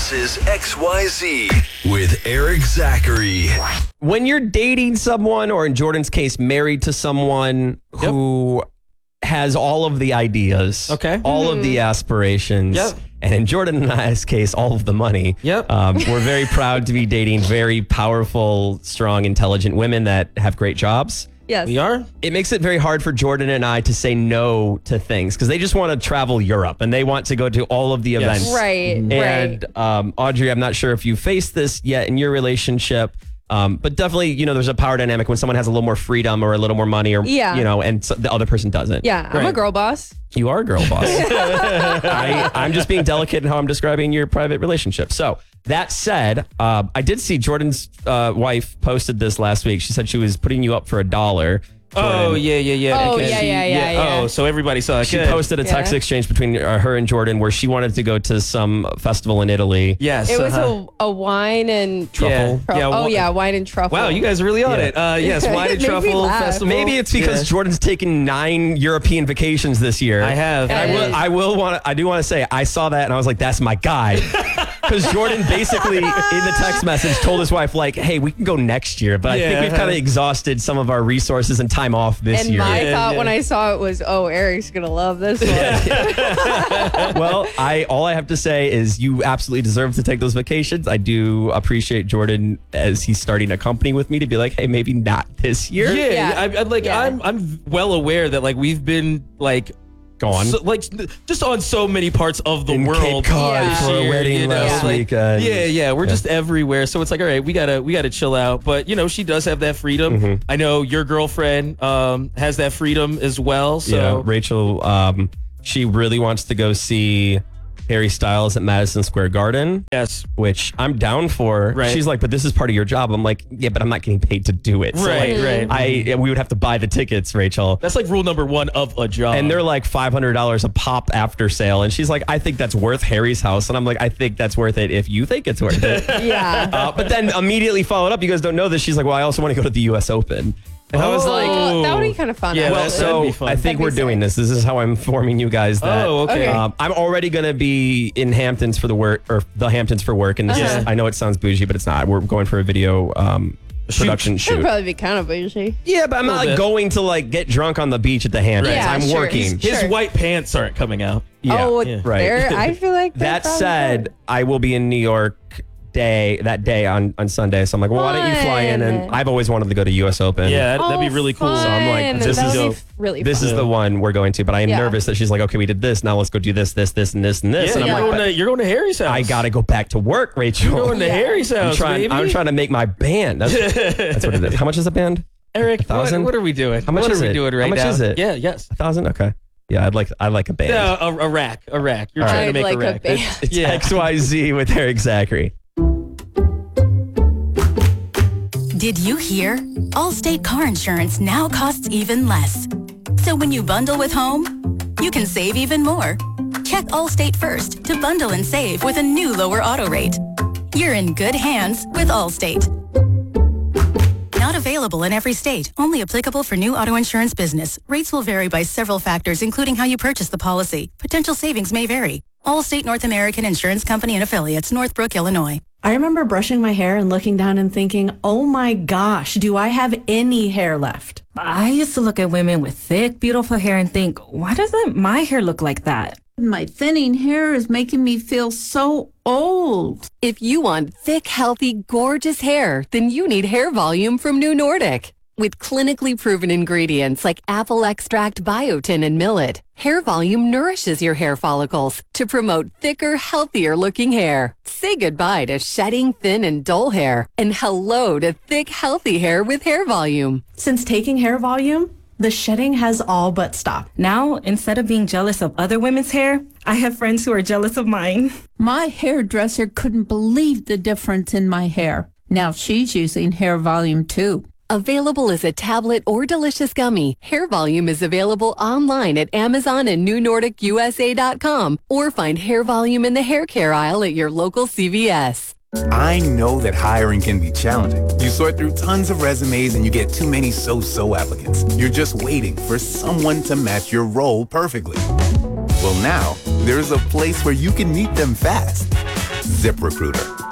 This is XYZ with Eric Zachary. When you're dating someone, or in Jordan's case, married to someone who has all of the ideas, all of the aspirations, and in Jordan and I's case, all of the money. We're very proud to be dating very powerful, strong, intelligent women that have great jobs. Yes. We are? It makes it very hard for Jordan and I to say no to things because they just want to travel Europe and they want to go to all of the events. Right. And Audrey, I'm not sure if you faced this yet in your relationship, but definitely, you know, there's a power dynamic when someone has a little more freedom or a little more money or, you know, and so the other person doesn't. Yeah, I'm a girl boss. You are a girl boss. I'm just being delicate in how I'm describing your private relationship. So that said, I did see Jordan's wife posted this last week. She said she was putting you up for $1. Jordan. Oh, yeah. Oh, Okay. yeah. Oh, so everybody saw it. She Good. posted a text exchange between her and Jordan where she wanted to go to some festival in Italy. Yes. It was a wine and Truffle. wine and truffle. Wow, you guys are really on it. Yes, wine and Made me truffle laugh. festival. Maybe it's because Jordan's taken 9 European vacations this year. I have. I do want to say I saw that and I was like, that's my guy. Because Jordan basically in the text message told his wife, like, hey, we can go next year, but I think we've kind of exhausted some of our resources and time off this year. My thought when I saw it was, oh, Eric's going to love this one. Well, all I have to say is you absolutely deserve to take those vacations. I do appreciate Jordan as he's starting a company with me to be like, hey, maybe not this year. I'm well aware that like we've been like gone, just on so many parts of the world. Cape Cod for a wedding last weekend. We're just everywhere. So it's like, all right, we gotta chill out. But you know, she does have that freedom. I know your girlfriend has that freedom as well. So Rachel, she really wants to go see Harry Styles at Madison Square Garden. Yes. Which I'm down for. Right. She's like, but this is part of your job. I'm like, yeah, but I'm not getting paid to do it. So Right. we would have to buy the tickets, Rachel. That's like rule number 1 of a job. And they're like $500 a pop after sale. And she's like, I think that's worth Harry's house. And I'm like, I think that's worth it if you think it's worth it. But then immediately followed up, you guys don't know this. She's like, well, I also want to go to the US Open. And I was like, that would be kind of fun. Yeah, well, so I think we're doing this. This is how I'm informing you guys that I'm already going to be in Hamptons for the work, or the Hamptons for work. And this is, I know it sounds bougie, but it's not. We're going for a video production It'd shoot. probably be kind of bougie. Yeah, but I'm not like going to like get drunk on the beach at the Hamptons. Yeah, I'm working. His white pants aren't coming out. Right. I feel like That said, I will be in New York that day on Sunday. So I'm like, well, why don't you fly in? And I've always wanted to go to US Open. Yeah, that'd be really cool. So I'm like, this is the one we're going to. But I am nervous that she's like, okay, we did this. Now let's go do this, and this, and this. Yeah, and I'm like, you're going to Harry's house. I got to go back to work, Rachel. You're going to Harry's house, I'm trying to make my band. That's what it is. How much is a band? Eric, 1,000? what are we doing? How much is it? Doing right now? How much is it? Yeah, yes. 1,000? Okay. Yeah, I'd like a band. No, a rack. You're trying to make a rack. It's XYZ with Eric Zachary. Did you hear? Allstate car insurance now costs even less. So when you bundle with home, you can save even more. Check Allstate first to bundle and save with a new lower auto rate. You're in good hands with Allstate. Not available in every state. Only applicable for new auto insurance business. Rates will vary by several factors, including how you purchase the policy. Potential savings may vary. Allstate North American Insurance Company and Affiliates, Northbrook, Illinois. I remember brushing my hair and looking down and thinking, oh my gosh, do I have any hair left? I used to look at women with thick, beautiful hair and think, why doesn't my hair look like that? My thinning hair is making me feel so old. If you want thick, healthy, gorgeous hair, then you need Hair Volume from New Nordic. With clinically proven ingredients like apple extract, biotin, and millet, Hair Volume nourishes your hair follicles to promote thicker, healthier looking hair. Say goodbye to shedding, thin, and dull hair, and hello to thick, healthy hair with Hair Volume. Since taking Hair Volume, the shedding has all but stopped. Now, instead of being jealous of other women's hair, I have friends who are jealous of mine. My hairdresser couldn't believe the difference in my hair. Now she's using Hair Volume too. Available as a tablet or delicious gummy, Hair Volume is available online at Amazon and NewNordicUSA.com, or find Hair Volume in the hair care aisle at your local CVS. I know that hiring can be challenging. You sort through tons of resumes and you get too many so-so applicants. You're just waiting for someone to match your role perfectly. Well, now, there's a place where you can meet them fast. ZipRecruiter.